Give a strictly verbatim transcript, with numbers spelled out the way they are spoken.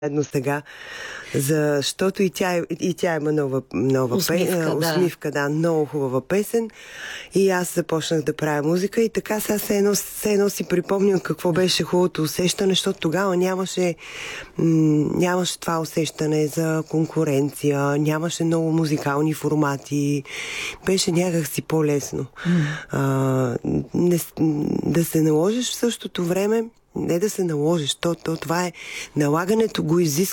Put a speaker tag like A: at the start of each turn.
A: едно сега, защото и тя, и тя има нова, нова
B: усмивка,
A: песен,
B: да.
A: усмивка, да, много хубава песен. И аз започнах да правя музика и така сега все едно, все едно си припомням какво беше хубавото усещане, защото тогава нямаше, м- нямаше това усещане за конкуренция, нямаше много музикални формати, беше някак си по-лесно. Mm. А, не, да се наложиш в същото време, не да се наложиш, то, то това е, налагането го изисква